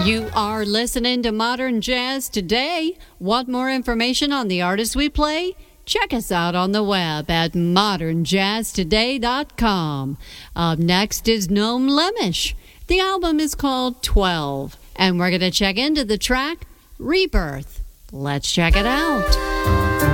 You are listening to Modern Jazz Today. Want more information on the artists we play? Check us out on the web at modernjazztoday.com. Up next is Noam Lemish. The album is called 12, and we're going to check into the track Rebirth. Let's check it out.